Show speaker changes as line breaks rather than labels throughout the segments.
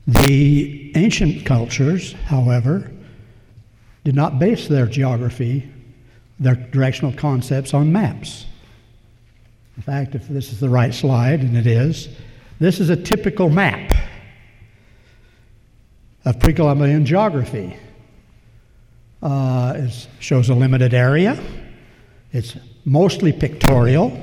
The ancient cultures, however, did not base their geography, their directional concepts on maps. In fact, if this is the right slide, and it is, this is a typical map of pre-Columbian geography. It shows a limited area. It's mostly pictorial.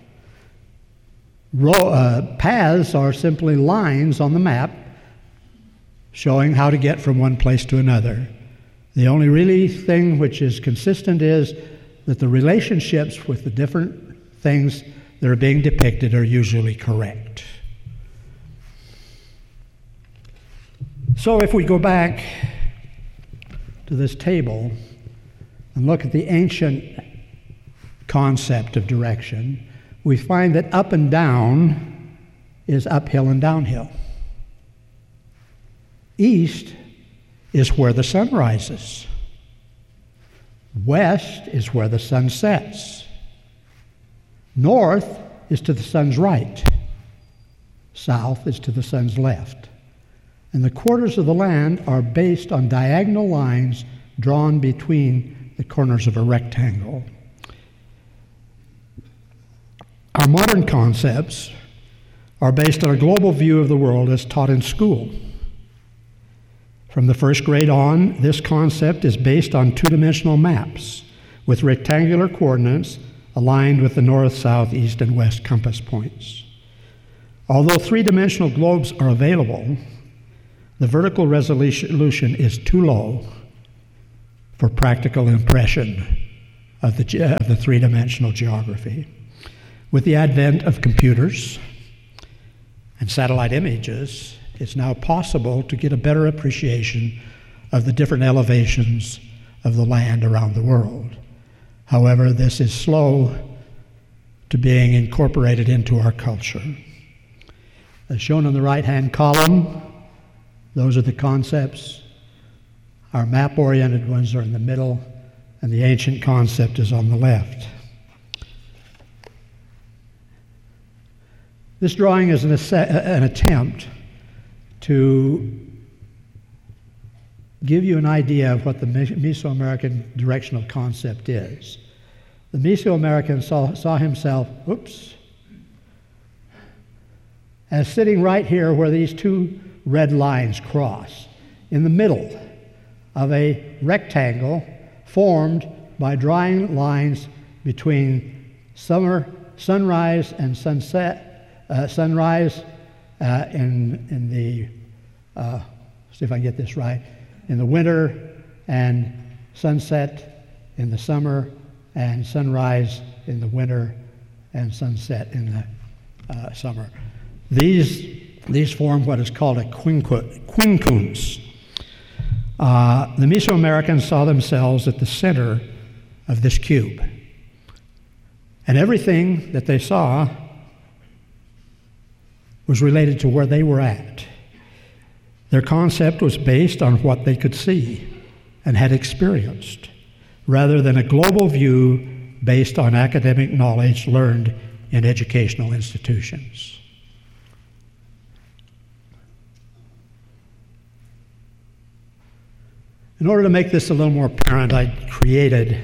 Paths are simply lines on the map showing how to get from one place to another. The only really thing which is consistent is that the relationships with the different things that are being depicted are usually correct. So if we go back to this table and look at the ancient concept of direction, we find that up and down is uphill and downhill. East is where the sun rises. West is where the sun sets. North is to the sun's right. South is to the sun's left. And the quarters of the land are based on diagonal lines drawn between the corners of a rectangle. Our modern concepts are based on a global view of the world as taught in school. From the first grade on, this concept is based on two-dimensional maps with rectangular coordinates aligned with the north, south, east, and west compass points. Although three-dimensional globes are available, the vertical resolution is too low for practical impression of the three-dimensional geography. With the advent of computers and satellite images, it's now possible to get a better appreciation of the different elevations of the land around the world. However, this is slow to being incorporated into our culture. As shown on the right-hand column, those are the concepts. Our map-oriented ones are in the middle, and the ancient concept is on the left. This drawing is an attempt to give you an idea of what the Mesoamerican directional concept is. The Mesoamerican saw himself, as sitting right here where these two red lines cross, in the middle of a rectangle formed by drawing lines between sunrise and sunset, sunrise in the, see if I can get this right, in the winter, and sunset in the summer, and sunrise in the winter, and sunset in the summer. These form what is called a quincunx. The Mesoamericans saw themselves at the center of this cube. And everything that they saw was related to where they were at. Their concept was based on what they could see and had experienced, rather than a global view based on academic knowledge learned in educational institutions. In order to make this a little more apparent, I created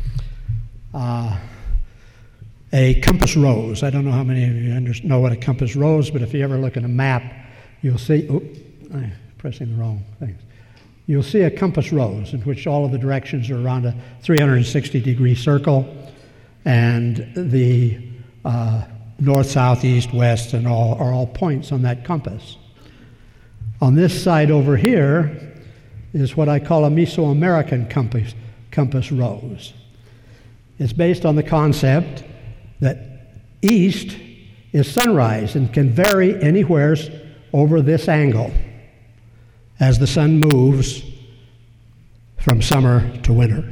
a compass rose. I don't know how many of you know what a compass rose, but if you ever look at a map, you'll see, I'm pressing the wrong thing. You'll see a compass rose in which all of the directions are around a 360-degree circle, and the north, south, east, west, and all are all points on that compass. On this side over here is what I call a Mesoamerican compass rose. It's based on the concept that east is sunrise and can vary anywhere over this angle as the sun moves from summer to winter.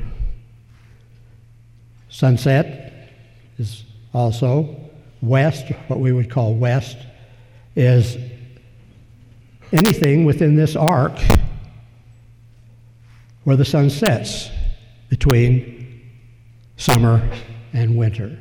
Sunset is also west. What we would call west is anything within this arc where the sun sets between summer and winter.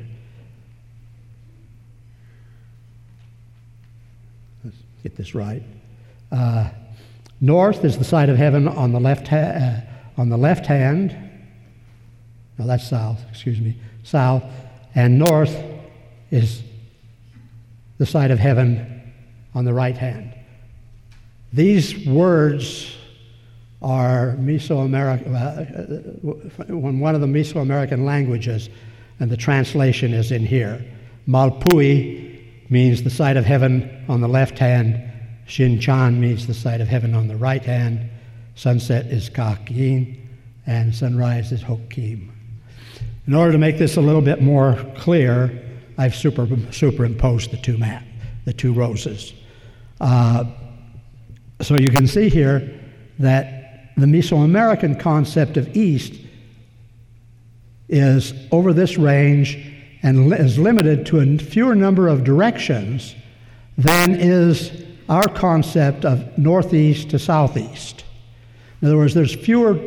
Let's get this right. North is the side of heaven on the left hand. No, that's south, excuse me. South. And north is the side of heaven on the right hand. These words are Mesoamerican, one of the Mesoamerican languages, and the translation is in here. Malpui means the side of heaven on the left hand. Shinchan means the side of heaven on the right hand. Sunset is Kakin, and sunrise is Hokim. In order to make this a little bit more clear, I've superimposed the two roses. So you can see here that the Mesoamerican concept of east is over this range and is limited to a fewer number of directions than is our concept of northeast to southeast. In other words, there's fewer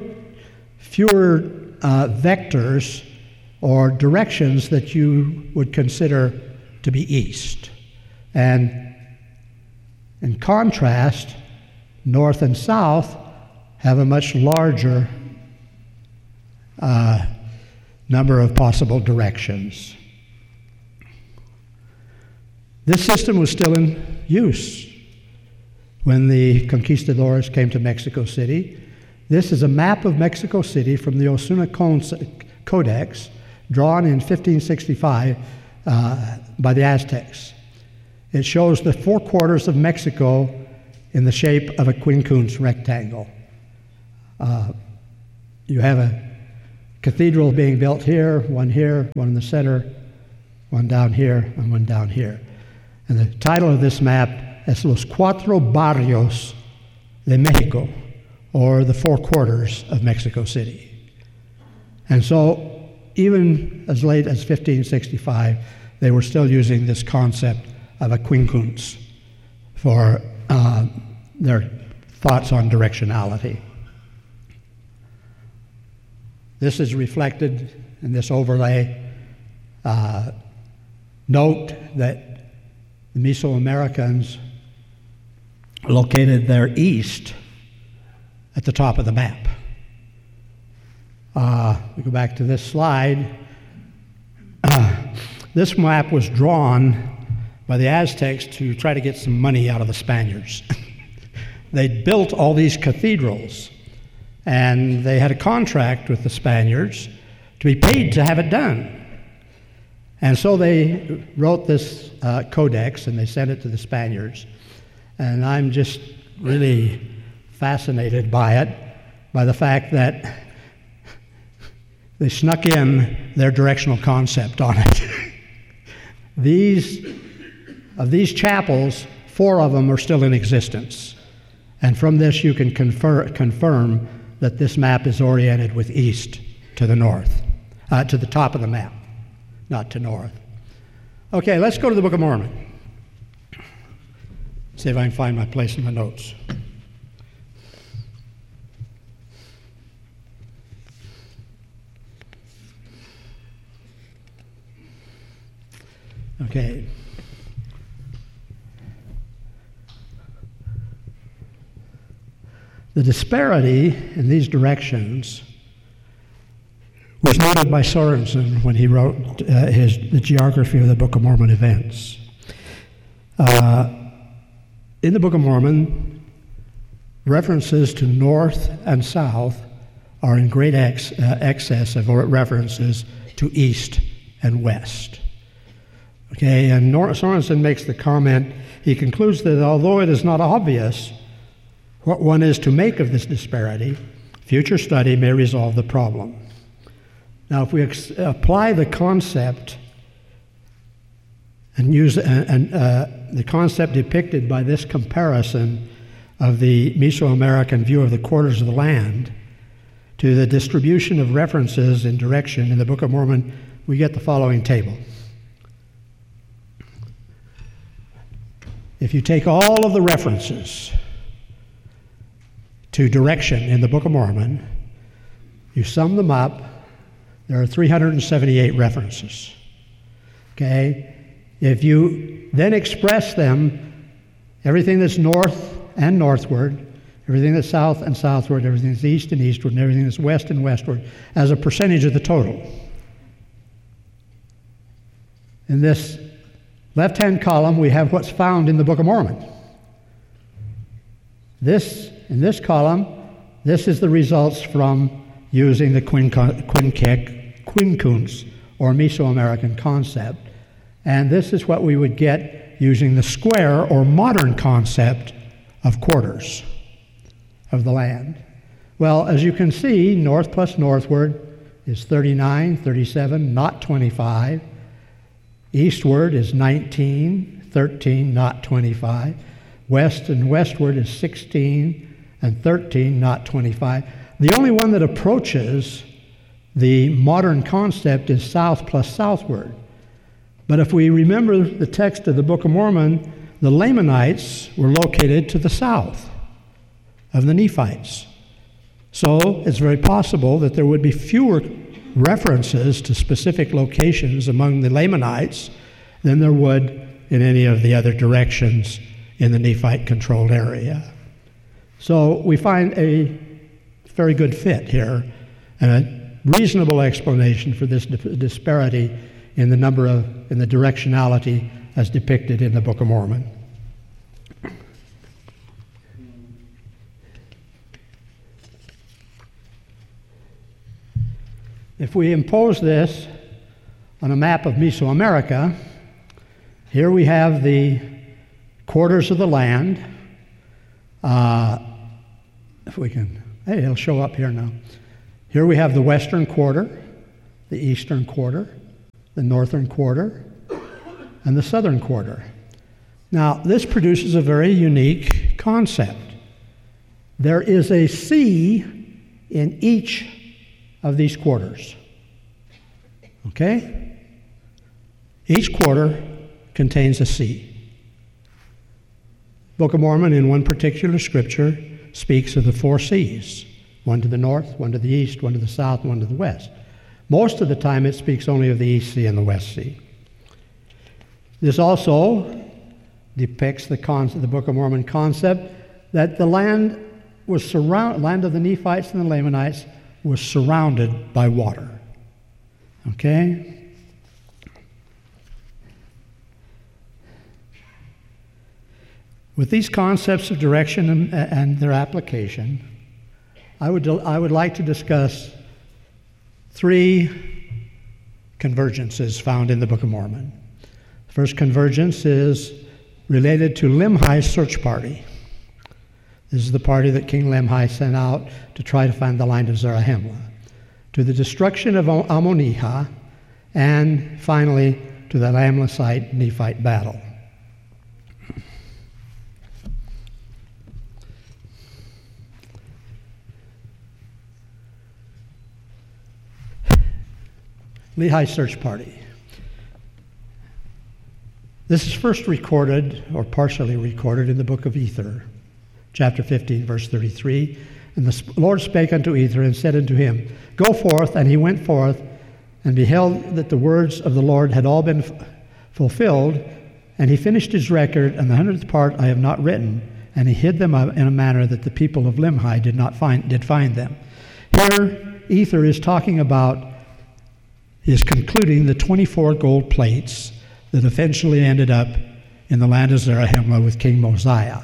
vectors or directions that you would consider to be east. And in contrast, north and south have a much larger number of possible directions. This system was still in use when the conquistadors came to Mexico City. This is a map of Mexico City from the Osuna Codex, drawn in 1565 by the Aztecs. It shows the four quarters of Mexico in the shape of a quincunx rectangle. You have a cathedral being built here, one in the center, one down here, and one down here. And the title of this map is Los Cuatro Barrios de Mexico, or the four quarters of Mexico City. And so, even as late as 1565, they were still using this concept of a quincunx for their thoughts on directionality. This is reflected in this overlay. Note that the Mesoamericans located their east at the top of the map. We go back to this slide. This map was drawn by the Aztecs to try to get some money out of the Spaniards. They'd built all these cathedrals, and they had a contract with the Spaniards to be paid to have it done. And so they wrote this codex, and they sent it to the Spaniards. And I'm just really fascinated by it, by the fact that they snuck in their directional concept on it. Of these chapels, 4 of them are still in existence. And from this you can confirm that this map is oriented with east to the north, to the top of the map, not to north. Okay, let's go to the Book of Mormon. See if I can find my place in the notes. Okay. The disparity in these directions was noted by Sorensen when he wrote the geography of the Book of Mormon events. In the Book of Mormon, references to north and south are in great excess of references to east and west. Okay, and Sorensen makes the comment, he concludes that although it is not obvious what one is to make of this disparity, future study may resolve the problem. Now, if we apply the concept and use the concept depicted by this comparison of the Mesoamerican view of the quarters of the land to the distribution of references in direction in the Book of Mormon, we get the following table. If you take all of the references to direction in the Book of Mormon, you sum them up, there are 378 references. Okay? If you then express them, everything that's north and northward, everything that's south and southward, everything that's east and eastward, and everything that's west and westward, as a percentage of the total. In this left-hand column, we have what's found in the Book of Mormon. In this column, this is the results from using the quincunx, or Mesoamerican concept. And this is what we would get using the square, or modern concept, of quarters of the land. Well, as you can see, north plus northward is 39, 37, not 25. Eastward is 19, 13, not 25. West and westward is 16 and 13, not 25. The only one that approaches the modern concept is south plus southward. But if we remember the text of the Book of Mormon, the Lamanites were located to the south of the Nephites. So it's very possible that there would be fewer references to specific locations among the Lamanites than there would in any of the other directions in the Nephite-controlled area. So we find a very good fit here and a reasonable explanation for this disparity in the directionality as depicted in the Book of Mormon. If we impose this on a map of Mesoamerica, here we have the quarters of the land. If we can, hey, it'll show up here now. Here we have the western quarter, the eastern quarter, the northern quarter, and the southern quarter. Now, this produces a very unique concept. There is a sea in each of these quarters. Okay? Each quarter contains a sea. Book of Mormon, in one particular scripture, speaks of the four seas, one to the north, one to the east, one to the south, one to the west. Most of the time it speaks only of the East Sea and the West Sea. This also depicts the Book of Mormon concept that the land of the Nephites and the Lamanites was surrounded by water. Okay? With these concepts of direction and their application, I would like to discuss three convergences found in the Book of Mormon. The first convergence is related to Limhi's search party. This is the party that King Limhi sent out to try to find the line of Zarahemla, to the destruction of Ammonihah, and finally to the Amlethite-Nephite battle. Lehi's search party. This is first recorded, or partially recorded, in the book of Ether, chapter 15, verse 33. And the Lord spake unto Ether and said unto him, Go forth. And he went forth and beheld that the words of the Lord had all been fulfilled. And he finished his record, and the 100th part I have not written. And he hid them in a manner that the people of Limhi did find them. Here, Ether is concluding the 24 gold plates that eventually ended up in the land of Zarahemla with King Mosiah.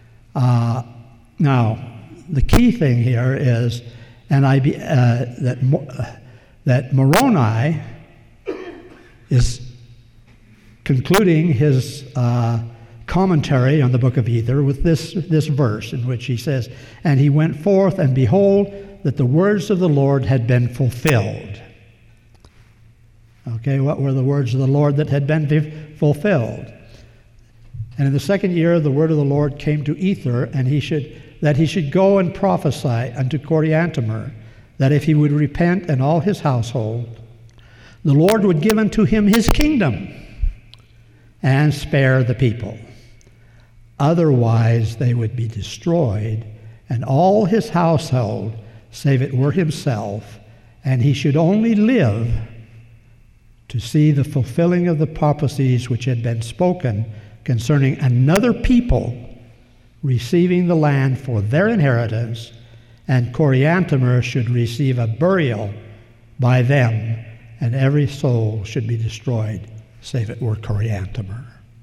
Now, the key thing here is that Moroni is concluding his commentary on the book of Ether with this verse in which he says, And he went forth, and behold, that the words of the Lord had been fulfilled. Okay, what were the words of the Lord that had been fulfilled? And in the second year, the word of the Lord came to Ether, and he should go and prophesy unto Coriantumr, that if he would repent and all his household, the Lord would give unto him his kingdom and spare the people. Otherwise they would be destroyed, and all his household, save it were himself, and he should only live to see the fulfilling of the prophecies which had been spoken concerning another people receiving the land for their inheritance, and Coriantumr should receive a burial by them, and every soul should be destroyed, save it were Coriantumr.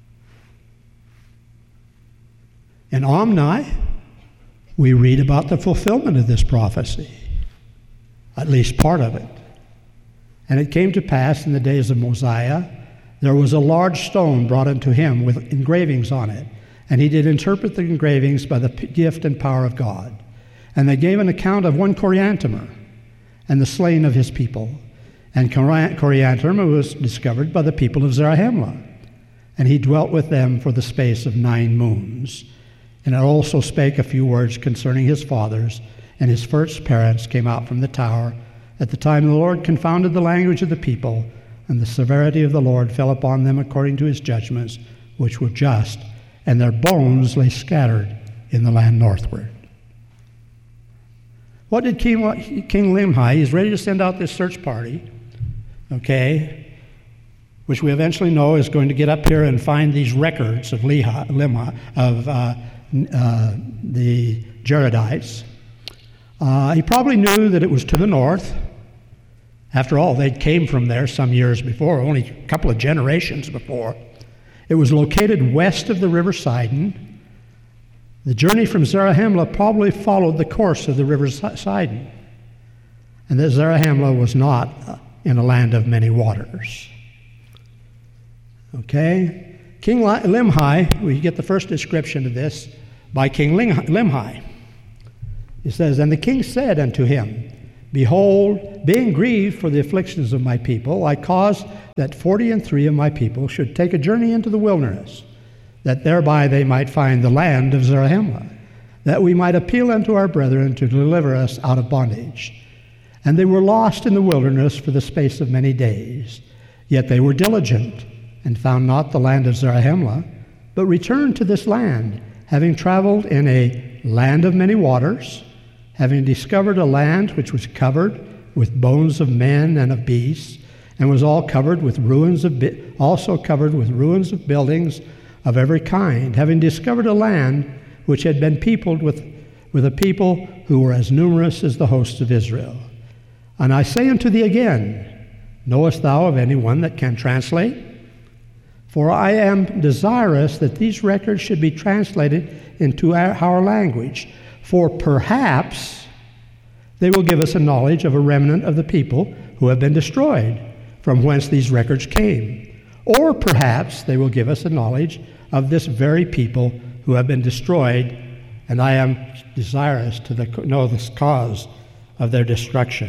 In Omni, we read about the fulfillment of this prophecy, at least part of it. And it came to pass in the days of Mosiah, there was a large stone brought unto him with engravings on it, and he did interpret the engravings by the gift and power of God. And they gave an account of one Coriantumr, and the slain of his people. And Coriantumr was discovered by the people of Zarahemla, and he dwelt with them for the space of 9 moons. And it also spake a few words concerning his fathers, and his first parents came out from the tower. At the time the Lord confounded the language of the people, and the severity of the Lord fell upon them according to his judgments, which were just, and their bones lay scattered in the land northward. What did King Limhi? He's ready to send out this search party, okay, which we eventually know is going to get up here and find these records of the Jaredites. He probably knew that it was to the north. After all, they came from there some years before, only a couple of generations before. It was located west of the river Sidon. The journey from Zarahemla probably followed the course of the river Sidon, and that Zarahemla was not in a land of many waters. Okay? King Limhi, we get the first description of this by King Limhi. He says, And the king said unto him, Behold, being grieved for the afflictions of my people, I caused that 43 of my people should take a journey into the wilderness, that thereby they might find the land of Zarahemla, that we might appeal unto our brethren to deliver us out of bondage. And they were lost in the wilderness for the space of many days. Yet they were diligent, and found not the land of Zarahemla, but returned to this land, having traveled in a land of many waters, having discovered a land which was covered with bones of men and of beasts, and was also covered with ruins of buildings of every kind, having discovered a land which had been peopled with a people who were as numerous as the hosts of Israel. And I say unto thee again, knowest thou of any one that can translate? For I am desirous that these records should be translated into our language, for perhaps they will give us a knowledge of a remnant of the people who have been destroyed, from whence these records came. Or perhaps they will give us a knowledge of this very people who have been destroyed, and I am desirous to know the cause of their destruction.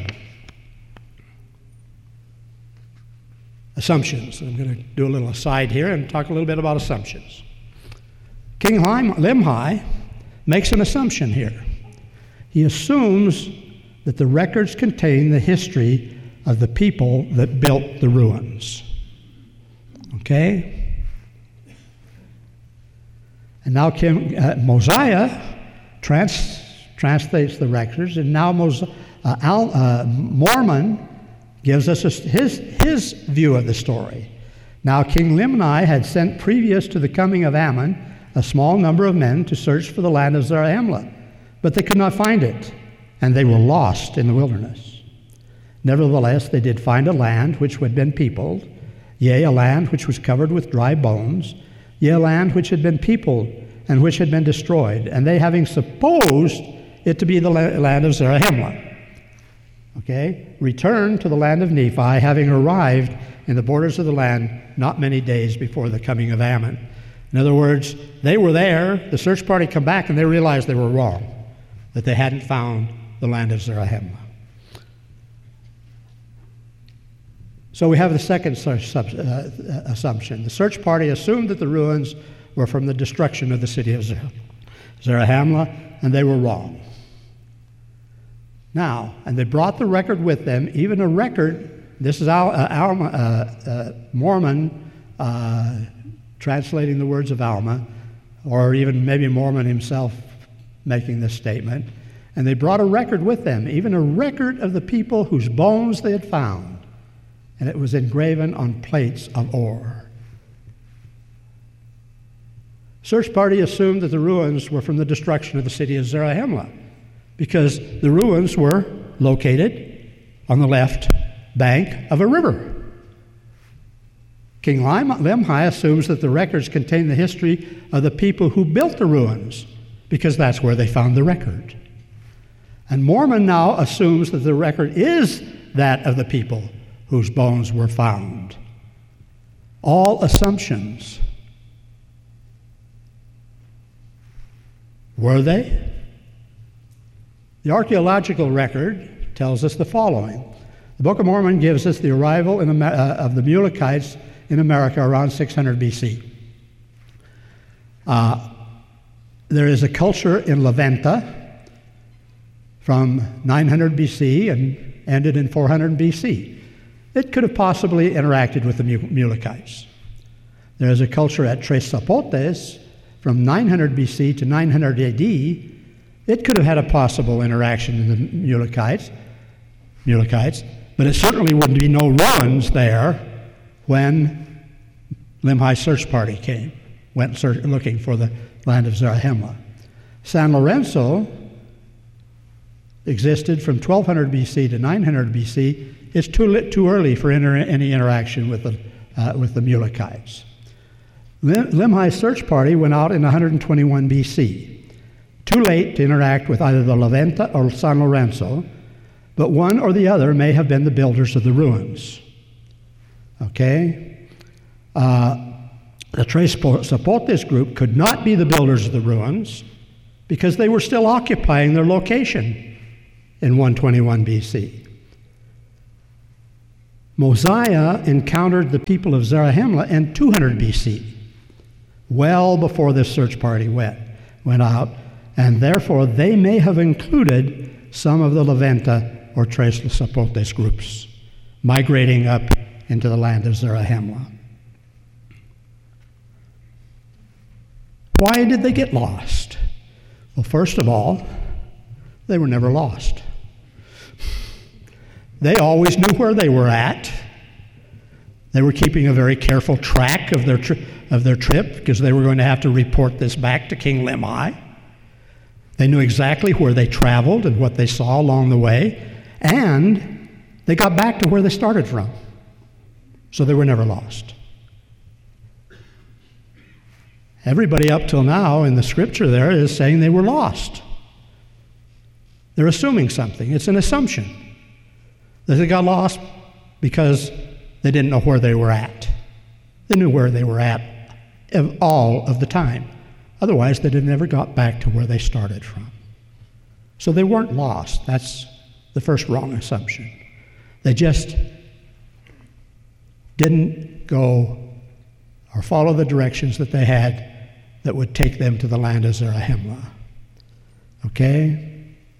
Assumptions. I'm going to do a little aside here and talk a little bit about assumptions. King Limhi makes an assumption here. He assumes that the records contain the history of the people that built the ruins. Okay? And now Mosiah translates the records, and now Mormon gives us his view of the story. Now King Limhi had sent previous to the coming of Ammon a small number of men to search for the land of Zarahemla, but they could not find it, and they were lost in the wilderness. Nevertheless, they did find a land which had been peopled, yea, a land which was covered with dry bones, yea, a land which had been peopled and which had been destroyed, and they having supposed it to be the land of Zarahemla, returned to the land of Nephi, having arrived in the borders of the land not many days before the coming of Ammon. In other words, they were there, the search party come back, and they realized they were wrong, that they hadn't found the land of Zarahemla. So we have the second assumption. The search party assumed that the ruins were from the destruction of the city of Zarahemla, and they were wrong. Now, and they brought the record with them, even a record, this is Mormon translating the words of Alma, or even maybe Mormon himself making this statement, and they brought a record with them, even a record of the people whose bones they had found, and it was engraven on plates of ore. Search party assumed that the ruins were from the destruction of the city of Zarahemla, because the ruins were located on the left bank of a river. King Limhi assumes that the records contain the history of the people who built the ruins, because that's where they found the record. And Mormon now assumes that the record is that of the people whose bones were found. All assumptions. Were they? The archaeological record tells us the following. The Book of Mormon gives us the arrival of the Mulekites in America around 600 BC. There is a culture in Levanta from 900 BC and ended in 400 BC. It could have possibly interacted with the Mulekites. There is a culture at Tres Zapotes from 900 BC to 900 AD. It could have had a possible interaction with the Mulekites, but it certainly wouldn't be no ruins there when Limhi's search party went looking for the land of Zarahemla. San Lorenzo existed from 1200 BC to 900 BC. It's too early for any interaction with the Mulekites. Limhi's search party went out in 121 BC. Too late to interact with either the Levanta or San Lorenzo, but one or the other may have been the builders of the ruins. Okay? The Tres Zapotes group could not be the builders of the ruins because they were still occupying their location in 121 BC. Mosiah encountered the people of Zarahemla in 200 BC, well before this search party went out, and therefore they may have included some of the Levanta or Tres Zapotes groups migrating up into the land of Zarahemla. Why did they get lost? Well, first of all, they were never lost. They always knew where they were at. They were keeping a very careful track of their trip because they were going to have to report this back to King Limhi. They knew exactly where they traveled and what they saw along the way, and they got back to where they started from. So they were never lost. Everybody up till now in the scripture there is saying they were lost. They're assuming something. It's an assumption that they got lost because they didn't know where they were at. They knew where they were at all of the time. Otherwise, they'd have never got back to where they started from. So they weren't lost. That's the first wrong assumption. They just didn't go or follow the directions that they had that would take them to the land of Zarahemla. Okay?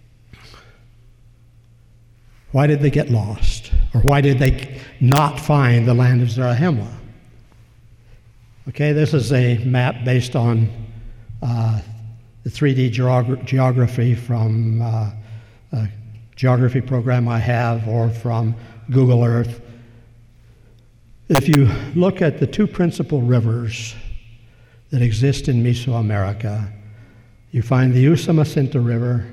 Why did they get lost? Or why did they not find the land of Zarahemla? Okay, this is a map based on the 3D geography from a geography program I have or from Google Earth. If you look at the two principal rivers that exist in Mesoamerica, you find the Usumacinta River,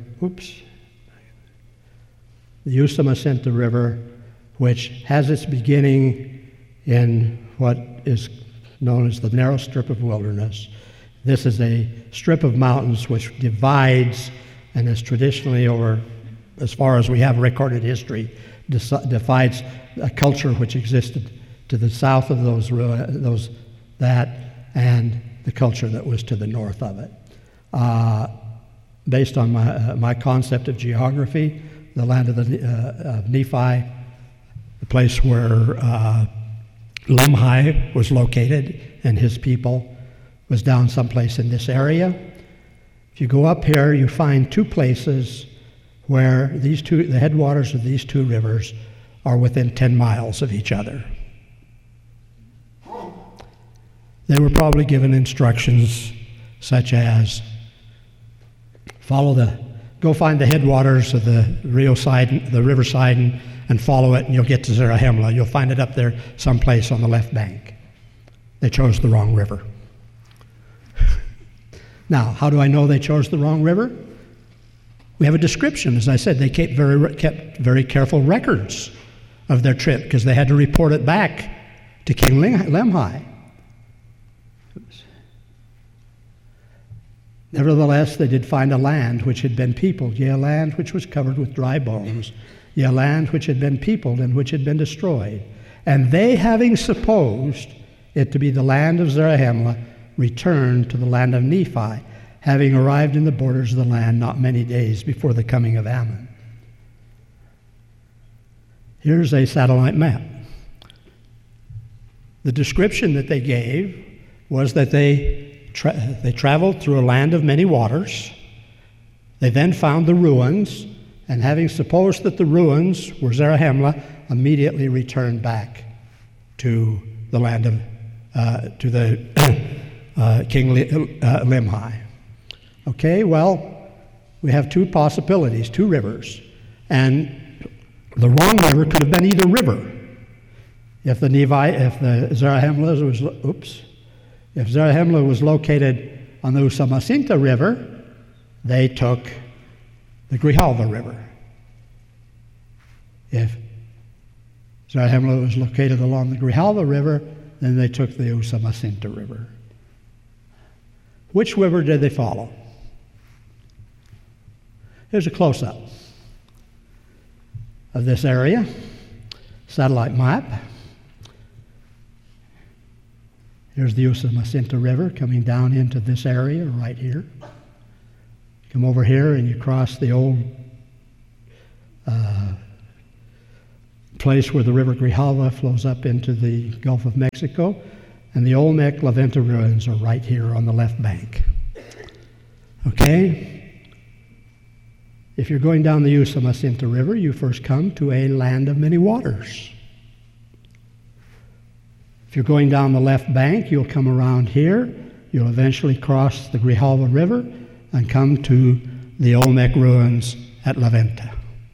the Usumacinta River, which has its beginning in what is known as the narrow strip of wilderness. This is a strip of mountains which divides and is traditionally, over as far as we have recorded history, divides a culture which existed to the south of that and the culture that was to the north of it. Based on my concept of geography, the land of Nephi, the place where Limhi was located and his people, was down someplace in this area. If you go up here, you find two places where the headwaters of these two rivers are within 10 miles of each other. They were probably given instructions such as go find the headwaters of the river Sidon, and follow it, and you'll get to Zarahemla. You'll find it up there someplace on the left bank. They chose the wrong river. Now, how do I know they chose the wrong river? We have a description. As I said, they kept very careful records of their trip because they had to report it back to King Lemhi. Nevertheless, they did find a land which had been peopled, yea, a land which was covered with dry bones, yea, a land which had been peopled and which had been destroyed. And they, having supposed it to be the land of Zarahemla, returned to the land of Nephi, having arrived in the borders of the land not many days before the coming of Ammon. Here's a satellite map. The description that they gave was that they traveled through a land of many waters. They then found the ruins, and having supposed that the ruins were Zarahemla, immediately returned back to the land of to the King Lemhi. Okay, well, we have two possibilities, two rivers, and the wrong river could have been either river. If Zarahemla was located on the Usumacinta River, they took the Grijalva River. If Zarahemla was located along the Grijalva River, then they took the Usumacinta River. Which river did they follow? Here's a close-up of this area, satellite map. Here's the Usumacinta River coming down into this area right here. Come over here and you cross the old place where the river Grijalva flows up into the Gulf of Mexico, and the Olmec La Venta ruins are right here on the left bank. Okay? If you're going down the Usumacinta River, you first come to a land of many waters. If you're going down the left bank, you'll come around here. You'll eventually cross the Grijalva River and come to the Olmec ruins at La Venta.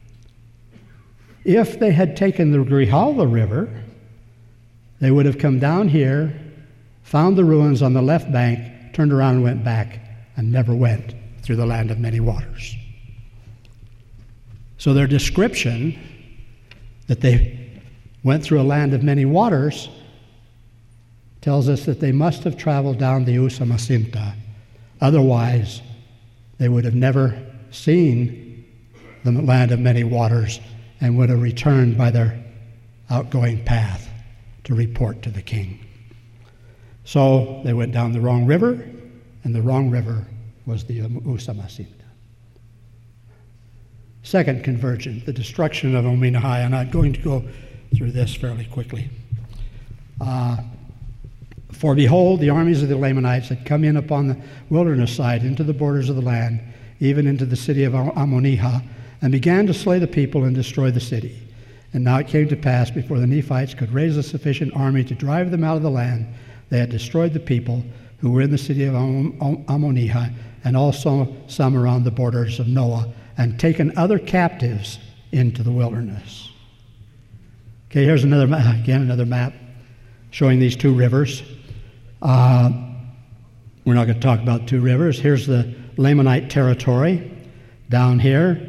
If they had taken the Grijalva River, they would have come down here, found the ruins on the left bank, turned around and went back, and never went through the land of many waters. So their description that they went through a land of many waters tells us that they must have traveled down the Usumacinta. Otherwise, they would have never seen the land of many waters and would have returned by their outgoing path to report to the king. So they went down the wrong river, and the wrong river was the Usumacinta. Second conversion, the destruction of Ominahai, and I'm going to go through this fairly quickly. For behold, the armies of the Lamanites had come in upon the wilderness side into the borders of the land, even into the city of Ammonihah, and began to slay the people and destroy the city. And now it came to pass, before the Nephites could raise a sufficient army to drive them out of the land, they had destroyed the people who were in the city of Ammonihah, and also some around the borders of Noah, and taken other captives into the wilderness. Okay, here's another map showing these two rivers. We're not going to talk about two rivers. Here's the Lamanite territory down here.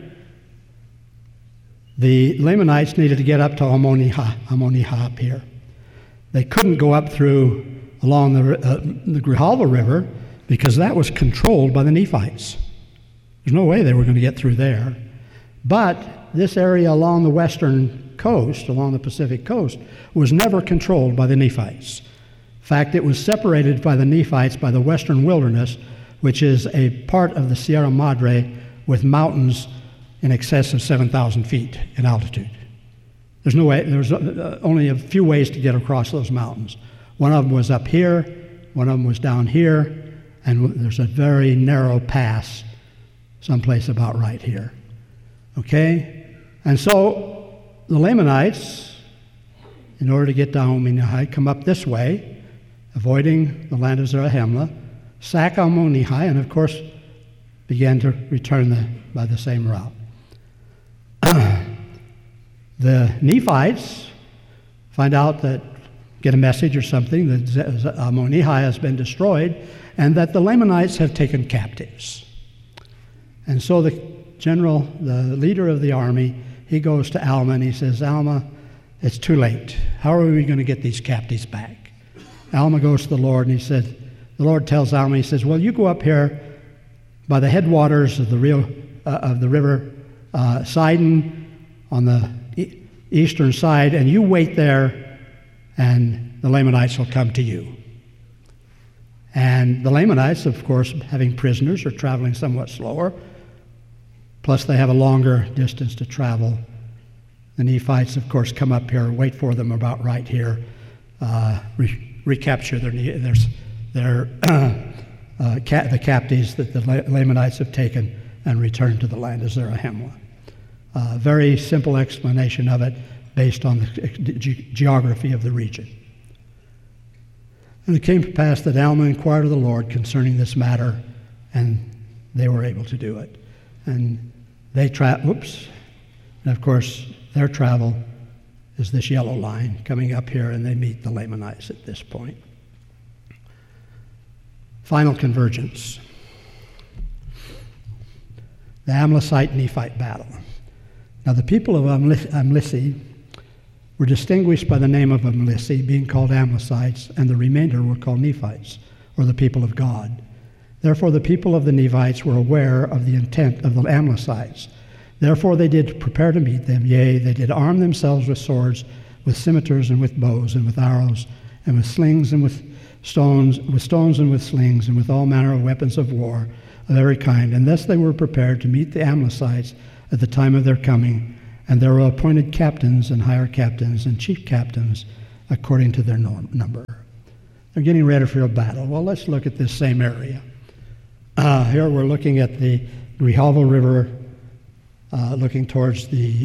The Lamanites needed to get up to Ammonihah up here. They couldn't go up along the Grijalva River because that was controlled by the Nephites. There's no way they were going to get through there. But this area along the western coast, along the Pacific coast, was never controlled by the Nephites. In fact, it was separated by the Nephites by the western wilderness, which is a part of the Sierra Madre with mountains in excess of 7,000 feet in altitude. There's no way. There's only a few ways to get across those mountains. One of them was up here, one of them was down here, and there's a very narrow pass someplace about right here. Okay? And so the Lamanites, in order to get down Ammonihah, come up this way, avoiding the land of Zarahemla, sack Ammonihah, and of course began to return by the same route. The Nephites find out that get a message or something that Ammonihai has been destroyed and that the Lamanites have taken captives. And so the leader of the army, he goes to Alma and he says, Alma, it's too late. How are we going to get these captives back? Alma goes to the Lord and he said, the Lord tells Alma, he says, well, you go up here by the headwaters of the river Sidon on the eastern side, and you wait there, and the Lamanites will come to you. And the Lamanites, of course, having prisoners, are traveling somewhat slower, plus they have a longer distance to travel. The Nephites, of course, come up here, wait for them about right here, recapture the captives that the Lamanites have taken and return to the land of Zarahemla. Very simple explanation of it based on the geography of the region. And it came to pass that Alma inquired of the Lord concerning this matter, and they were able to do it. And and of course, their travel is this yellow line coming up here, and they meet the Lamanites at this point. Final convergence. The Amalekite-Nephite battle. Now the people of Amlici were distinguished by the name of Amlici, being called Amalekites, and the remainder were called Nephites, or the people of God. Therefore the people of the Nephites were aware of the intent of the Amalekites. Therefore they did prepare to meet them, yea, they did arm themselves with swords, with scimitars, and with bows, and with arrows, and with slings, and with stones, and with slings, and with all manner of weapons of war of every kind. And thus they were prepared to meet the Amalekites at the time of their coming, and there were appointed captains and higher captains and chief captains according to their number. They're getting ready for a battle. Well, let's look at this same area. Here we're looking at the Grijalva River, looking towards the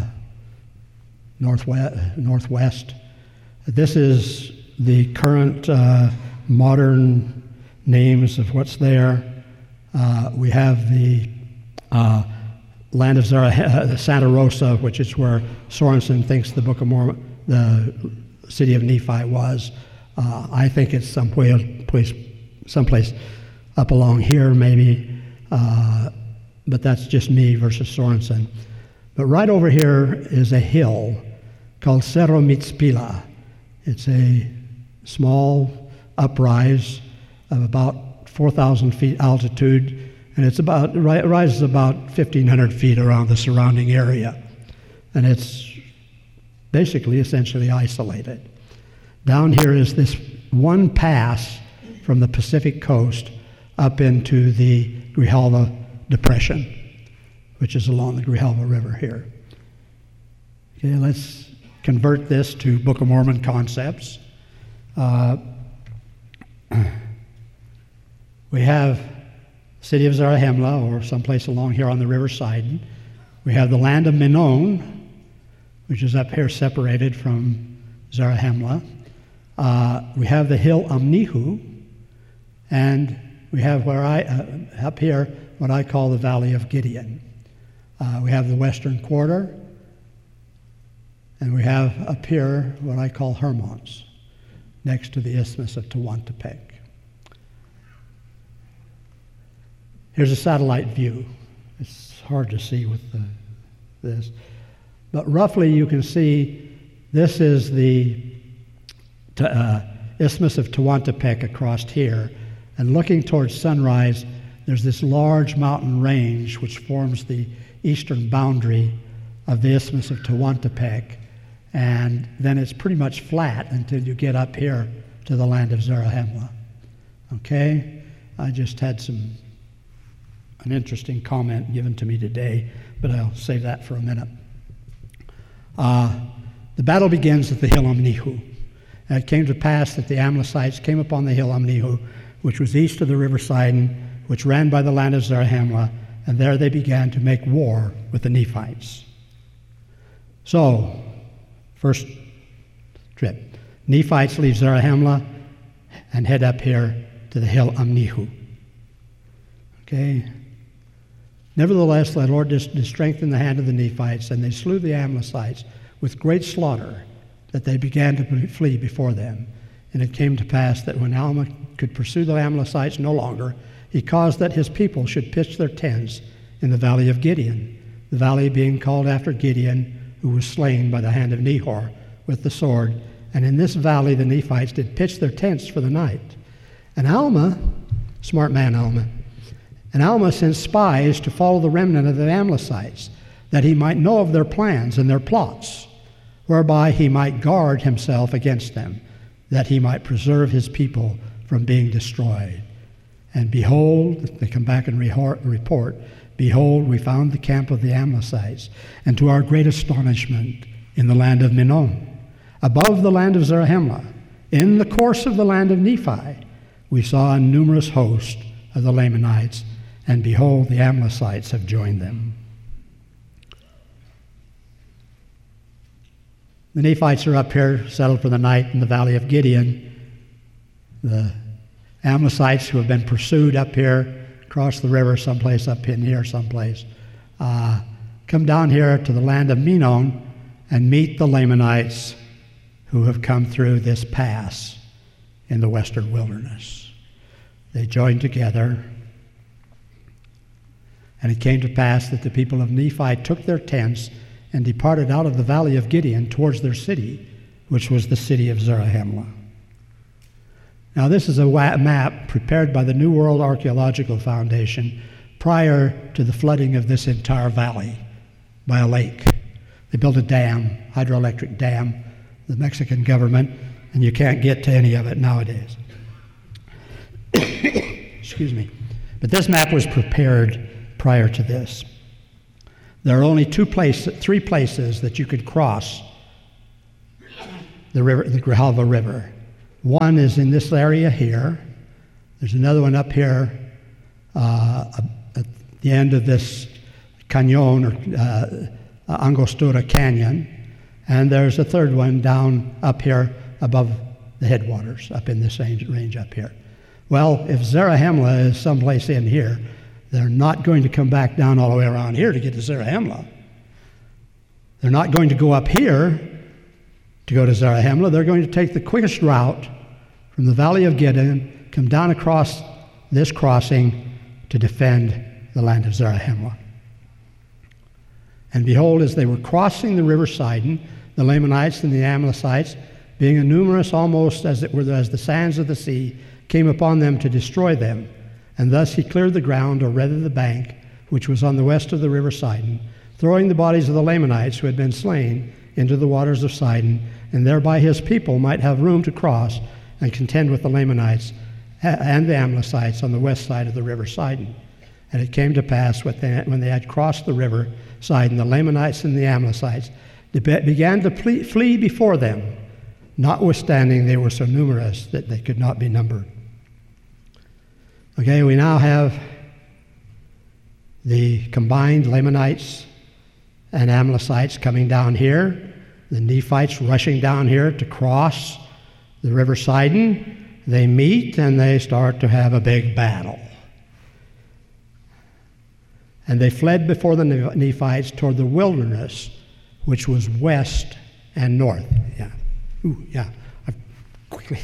northwest. This is the current modern names of what's there. We have the land of Santa Rosa, which is where Sorensen thinks the Book of Mormon, the city of Nephi was. I think it's someplace up along here, maybe, but that's just me versus Sorensen. But right over here is a hill called Cerro Mitzpila. It's a small uprise of about 4,000 feet altitude, and it rises about 1,500 feet around the surrounding area. And it's basically, essentially isolated. Down here is this one pass from the Pacific coast up into the Grijalva Depression, which is along the Grijalva River here. Okay, let's convert this to Book of Mormon concepts. We have city of Zarahemla, or someplace along here on the riverside. We have the land of Menon, which is up here separated from Zarahemla. We have the hill Amnihu, and we have up here what I call the Valley of Gideon. We have the western quarter, and we have up here what I call Hermons, next to the Isthmus of Tehuantepec. Here's a satellite view. It's hard to see with this. But roughly you can see this is the Isthmus of Tehuantepec across here. And looking towards sunrise, there's this large mountain range which forms the eastern boundary of the Isthmus of Tehuantepec. And then it's pretty much flat until you get up here to the land of Zarahemla. Okay? I just had an interesting comment given to me today, but I'll save that for a minute. The battle begins at the hill Amnihu. And it came to pass that the Amalekites came upon the hill Amnihu, which was east of the river Sidon, which ran by the land of Zarahemla, and there they began to make war with the Nephites. So, first trip. Nephites leave Zarahemla and head up here to the hill Amnihu. Okay? Nevertheless, the Lord did strengthen the hand of the Nephites, and they slew the Amalekites with great slaughter. that they began to flee before them. And it came to pass that when Alma could pursue the Amalekites no longer, he caused that his people should pitch their tents in the valley of Gideon, the valley being called after Gideon, who was slain by the hand of Nehor with the sword. And in this valley the Nephites did pitch their tents for the night. And Alma, smart man Alma, and Alma sent spies to follow the remnant of the Amalekites, that he might know of their plans and their plots, whereby he might guard himself against them, that he might preserve his people from being destroyed. And behold, they come back and report, behold, we found the camp of the Amalekites, and to our great astonishment, in the land of Minon, above the land of Zarahemla, in the course of the land of Nephi, we saw a numerous host of the Lamanites, and behold, the Amalekites have joined them. The Nephites are up here, settled for the night in the valley of Gideon. The Amalekites, who have been pursued up here, across the river, someplace up in here, someplace, come down here to the land of Minon and meet the Lamanites who have come through this pass in the western wilderness. They joined together, and it came to pass that the people of Nephi took their tents and departed out of the valley of Gideon towards their city, which was the city of Zarahemla. Now, this is a map prepared by the New World Archaeological Foundation prior to the flooding of this entire valley by a lake. They built a dam, hydroelectric dam, the Mexican government, and you can't get to any of it nowadays. Excuse me. But this map was prepared prior to this. There are only three places that you could cross the river, the Grijalva River. One is in this area here. There's another one up here at the end of this canyon, or Angostura Canyon. And there's a third one down up here above the headwaters, up in this range up here. Well, if Zarahemla is someplace in here, they're not going to come back down all the way around here to get to Zarahemla. They're not going to go up here to go to Zarahemla. They're going to take the quickest route from the valley of Gideon, come down across this crossing to defend the land of Zarahemla. And behold, as they were crossing the river Sidon, the Lamanites and the Amalekites, being a numerous almost as it were as the sands of the sea, came upon them to destroy them. And thus he cleared the ground, or rather the bank, which was on the west of the river Sidon, throwing the bodies of the Lamanites who had been slain into the waters of Sidon, and thereby his people might have room to cross and contend with the Lamanites and the Amalekites on the west side of the river Sidon. And it came to pass when they had crossed the river Sidon, the Lamanites and the Amalekites began to flee before them, notwithstanding they were so numerous that they could not be numbered. Okay, we now have the combined Lamanites and Amalekites coming down here, the Nephites rushing down here to cross the river Sidon. They meet and they start to have a big battle. And they fled before the Nephites toward the wilderness, which was west and north. Quickly.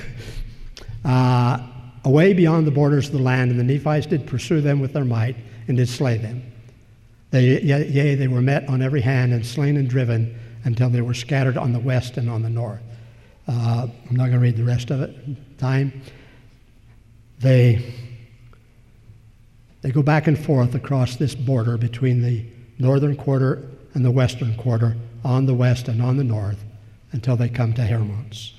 Away beyond the borders of the land, and the Nephites did pursue them with their might, and did slay them. They were met on every hand, and slain and driven, until they were scattered on the west and on the north. I'm not going to read the rest of it. Time. They go back and forth across this border between the northern quarter and the western quarter, on the west and on the north, until they come to Hermons.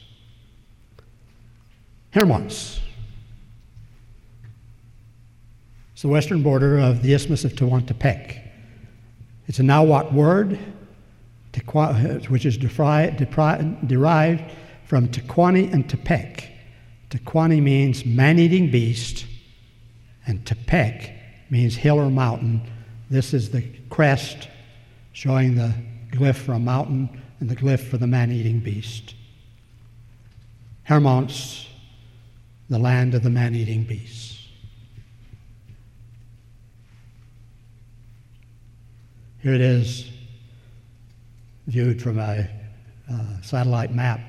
Hermons. It's the western border of the Isthmus of Tehuantepec. It's a Nahuatl word, which is derived from Tecuani and Tepec. Tecuani means man-eating beast, and Tepec means hill or mountain. This is the crest showing the glyph for a mountain and the glyph for the man-eating beast. Hermons, the land of the man-eating beasts. Here it is, viewed from a satellite map,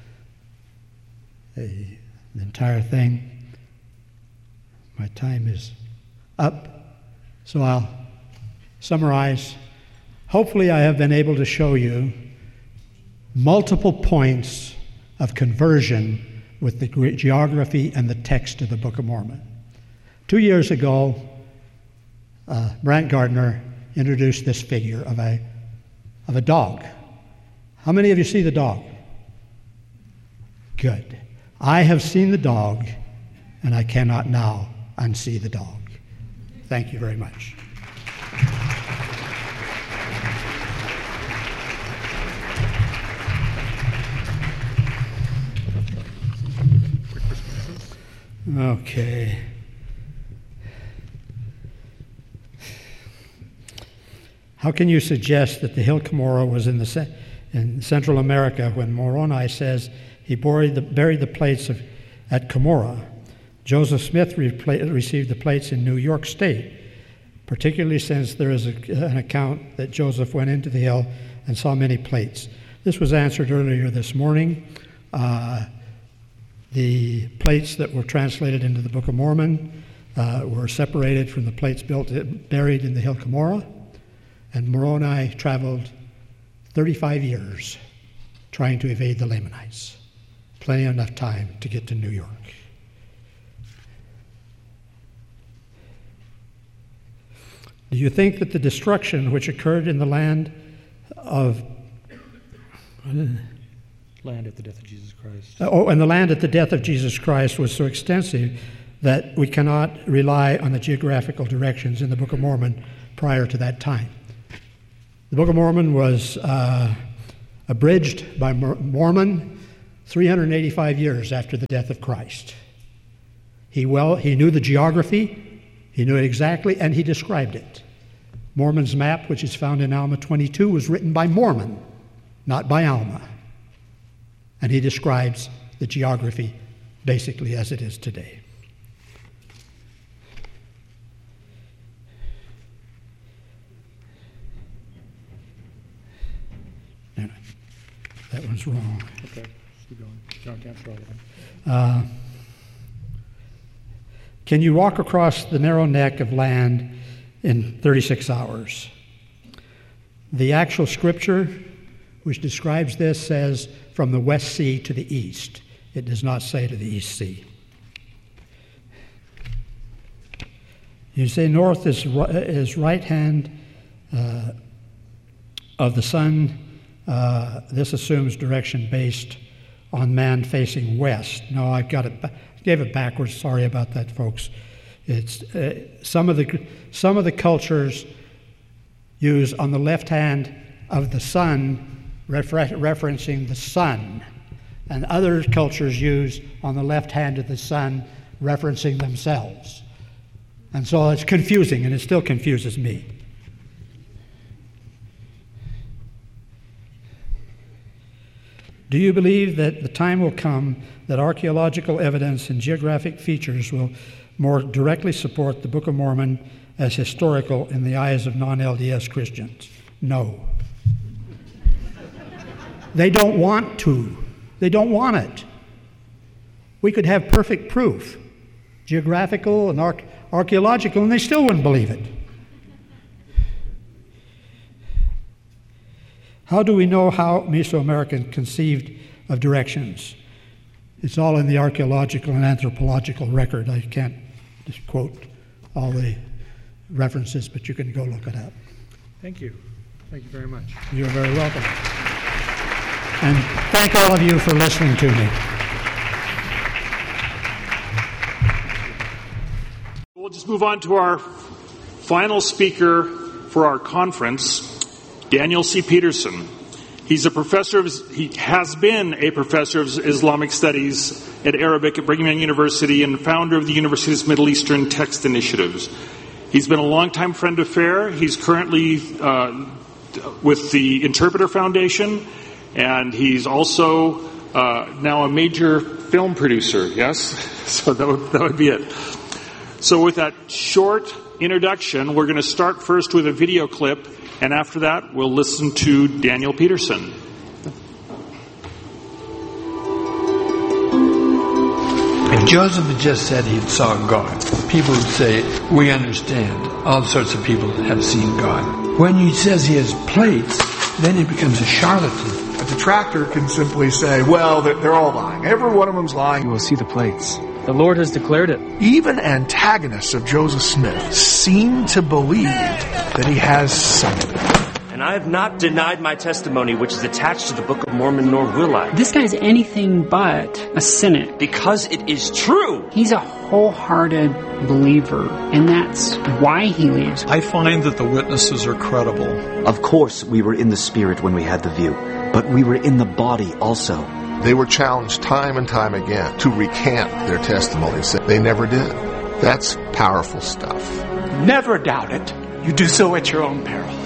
the entire thing. My time is up, so I'll summarize. Hopefully I have been able to show you multiple points of conversion with the geography and the text of the Book of Mormon. 2 years ago, Brant Gardner introduced this figure of a dog. How many of you see the dog? Good. I have seen the dog, and I cannot now unsee the dog. Thank you very much. Okay. How can you suggest that the Hill Cumorah was in Central America when Moroni says he buried the plates at Cumorah? Joseph Smith received the plates in New York State, particularly since there is an account that Joseph went into the hill and saw many plates. This was answered earlier this morning. The plates that were translated into the Book of Mormon were separated from the plates buried in the Hill Cumorah, and Moroni traveled 35 years trying to evade the Lamanites. Plenty enough time to get to New York. Do you think that the destruction which occurred in the land at the death of Jesus Christ. And the land at the death of Jesus Christ was so extensive that we cannot rely on the geographical directions in the Book of Mormon prior to that time. The Book of Mormon was abridged by Mormon 385 years after the death of Christ. He knew the geography, he knew it exactly, and he described it. Mormon's map, which is found in Alma 22, was written by Mormon, not by Alma. And he describes the geography basically as it is today. No, that one's wrong.
Okay, keep going. Don't answer all of them.
Can you walk across the narrow neck of land in 36 hours? The actual scripture which describes this says from the West Sea to the east. It does not say to the East Sea. You say north is right hand of the sun. This assumes direction based on man facing west. No, I gave it backwards. Sorry about that, folks. It's some of the cultures use on the left hand of the sun, referencing the sun, and other cultures use on the left hand of the sun, referencing themselves. And so it's confusing, and it still confuses me. Do you believe that the time will come that archaeological evidence and geographic features will more directly support the Book of Mormon as historical in the eyes of non-LDS Christians? No. They don't want to. They don't want it. We could have perfect proof, geographical and archaeological, and they still wouldn't believe it. How do we know how Mesoamerican conceived of directions? It's all in the archaeological and anthropological record. I can't just quote all the references, but you can go look it up.
Thank you. Thank you very much.
You're very welcome. And thank all of you for listening to me.
We'll just move on to our final speaker for our conference, Daniel C. Peterson. He has been a professor of Islamic Studies at Arabic at Brigham Young University and founder of the university's Middle Eastern Text Initiatives. He's been a longtime friend of FAIR. He's currently with the Interpreter Foundation, and he's also now a major film producer, yes? So that would be it. So with that short introduction, we're going to start first with a video clip, and after that, we'll listen to Daniel Peterson.
Joseph just said he saw God. People would say, we understand. All sorts of people have seen God. When he says he has plates, then he becomes a charlatan.
A detractor can simply say, well, they're all lying. Every one of them's lying.
You will see the plates. The Lord has declared it.
Even antagonists of Joseph Smith seem to believe that he has something.
And I have not denied my testimony, which is attached to the Book of Mormon, nor will I.
This guy's anything but a cynic.
Because it is true.
He's a wholehearted believer, and that's why he leaves.
I find that the witnesses are credible.
Of course, we were in the spirit when we had the view, but we were in the body also.
They were challenged time and time again to recant their testimonies. They never did. That's powerful stuff.
Never doubt it. You do so at your own peril.